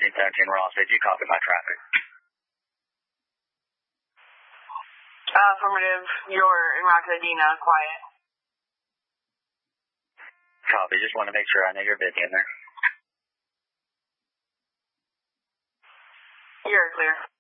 1317 Ross. Did you copy my traffic? Affirmative. You're in Rock Medina. Quiet. Copy. Just want to make sure I know you're busy in there. You're clear.